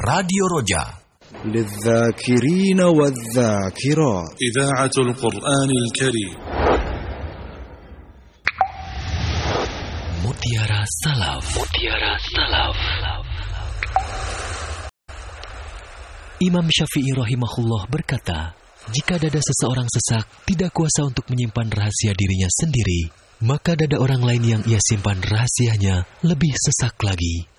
Radio Roja. للذاكرين والذاكرات. إذاعة القرآن الكريم. Mutiara Salaf. Mutiara Salaf. Imam Syafi'i rahimahullah berkata, jika dada seseorang sesak, tidak kuasa untuk menyimpan rahasia dirinya sendiri, maka dada orang lain yang ia simpan rahasianya lebih sesak lagi.